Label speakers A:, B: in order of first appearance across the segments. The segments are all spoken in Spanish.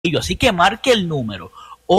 A: Así que marque el número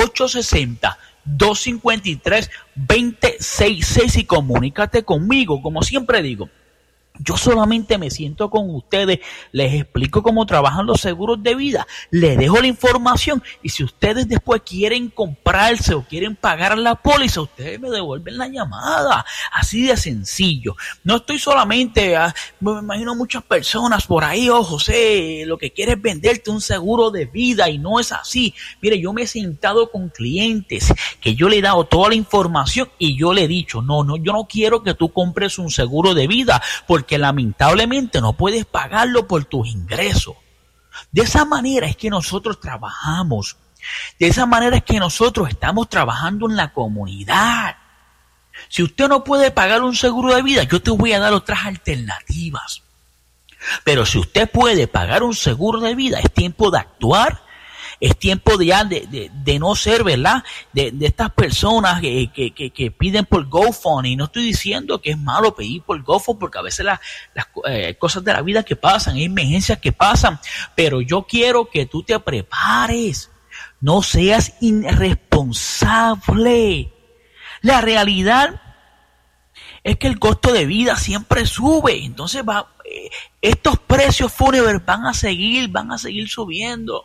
A: 860-253-2066 y comunícate conmigo. Como siempre digo, yo solamente me siento con ustedes, les explico cómo trabajan los seguros de vida, les dejo la información y si ustedes después quieren comprarse o quieren pagar la póliza, ustedes me devuelven la llamada, así de sencillo. No estoy solamente, me imagino muchas personas por ahí, José, lo que quieres es venderte un seguro de vida y no es así. Mire, yo me he sentado con clientes que yo le he dado toda la información y yo le he dicho, no, yo no quiero que tú compres un seguro de vida porque lamentablemente no puedes pagarlo por tus ingresos. De esa manera es que nosotros trabajamos. De esa manera es que nosotros estamos trabajando en la comunidad. Si usted no puede pagar un seguro de vida, yo te voy a dar otras alternativas. Pero si usted puede pagar un seguro de vida, es tiempo de actuar. Es tiempo de no ser, ¿verdad? De estas personas que piden por GoFundMe. No estoy diciendo que es malo pedir por GoFundMe porque a veces las cosas de la vida que pasan, hay emergencias que pasan. Pero yo quiero que tú te prepares. No seas irresponsable. La realidad es que el costo de vida siempre sube. Entonces estos precios fúnebres van a seguir subiendo.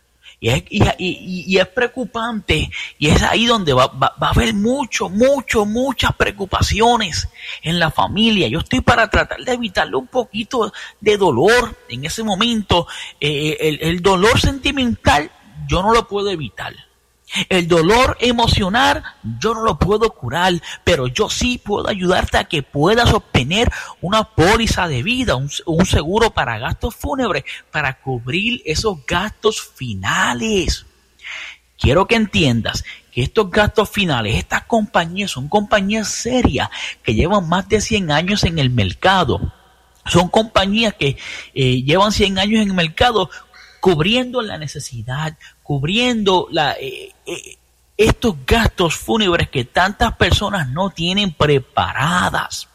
A: Y es preocupante y es ahí donde va a haber muchas preocupaciones en la familia. Yo estoy para tratar de evitarle un poquito de dolor en ese momento. El dolor sentimental yo no lo puedo evitar. El dolor emocional yo no lo puedo curar, pero yo sí puedo ayudarte a que puedas obtener una póliza de vida, un seguro para gastos fúnebres, para cubrir esos gastos finales. Quiero que entiendas que estos gastos finales, estas compañías son compañías serias que llevan más de 100 años en el mercado. Son compañías que llevan 100 años en el mercado cubriendo la necesidad, cubriendo estos gastos fúnebres que tantas personas no tienen preparadas.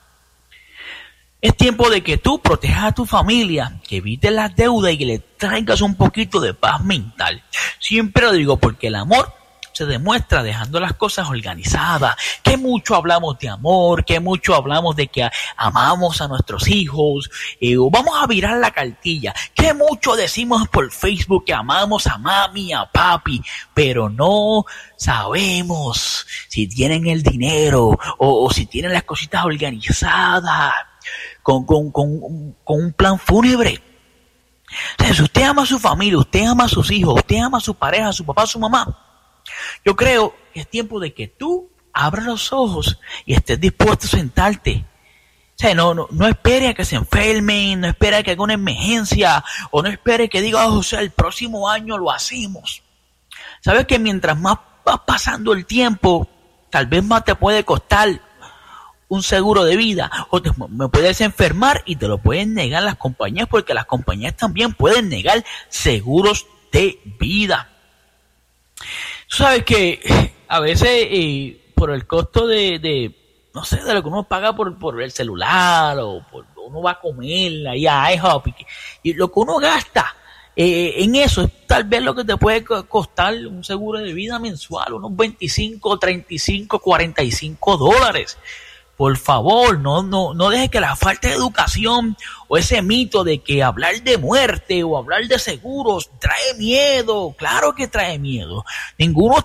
A: Es tiempo de que tú protejas a tu familia, que evites las deudas y que le traigas un poquito de paz mental. Siempre lo digo porque el amor se demuestra dejando las cosas organizadas. Que mucho hablamos de amor, que mucho hablamos de que amamos a nuestros hijos, o vamos a virar la cartilla. Que mucho decimos por Facebook que amamos a mami, a papi, pero no sabemos si tienen el dinero o si tienen las cositas organizadas con un plan fúnebre. O sea, si usted ama a su familia, usted ama a sus hijos, usted ama a su pareja, a su papá, a su mamá, yo creo que es tiempo de que tú abras los ojos y estés dispuesto a sentarte. O sea, no espere a que se enfermen, no espere a que haga una emergencia, o no espere que diga, José, el próximo año lo hacemos. Sabes que mientras más va pasando el tiempo, tal vez más te puede costar un seguro de vida, o me puedes enfermar y te lo pueden negar las compañías, porque las compañías también pueden negar seguros de vida. Sabes que a veces por el costo de no sé, de lo que uno paga por el celular o uno va a comer ahí a IHOP y lo que uno gasta en eso es tal vez lo que te puede costar un seguro de vida mensual, unos 25, 35, 45 dólares. Por favor, no deje que la falta de educación o ese mito de que hablar de muerte o hablar de seguros trae miedo. Claro que trae miedo. Ninguno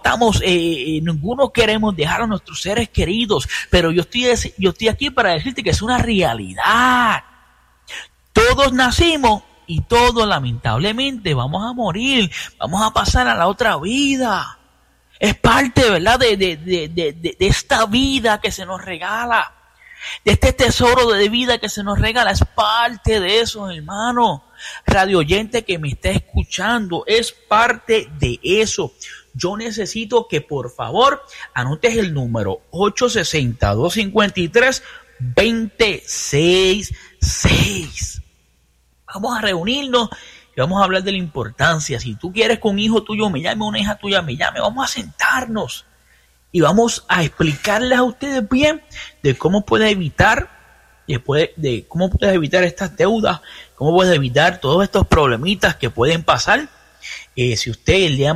A: queremos dejar a nuestros seres queridos, pero yo estoy aquí para decirte que es una realidad. Todos nacimos y todos lamentablemente vamos a morir, vamos a pasar a la otra vida. Es parte, ¿verdad?, de esta vida que se nos regala, de este tesoro de vida que se nos regala. Es parte de eso, hermano. Radio oyente que me está escuchando, es parte de eso. Yo necesito que por favor anotes el número 860-253-2066. Vamos a reunirnos y vamos a hablar de la importancia. Si tú quieres que un hijo tuyo me llame, una hija tuya me llame, vamos a sentarnos y vamos a explicarles a ustedes bien de cómo puedes evitar, de cómo puedes evitar estas deudas, cómo puedes evitar todos estos problemitas que pueden pasar Si usted el día